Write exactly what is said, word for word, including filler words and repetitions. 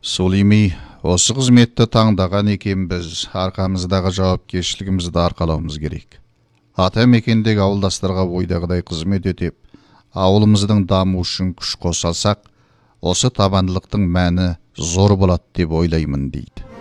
Сулейми, осы қызметті таңдаған екенбіз, арқамыздағы жауапкершілігімізді арқалауымыз керек. Ата мекендегі ауылдастарға ойдағыдай қызмет етіп, ауылымыздың дамуы үшін күш қосалсақ, осы табандылықтың мәні зор болады деп ойлаймын дейді.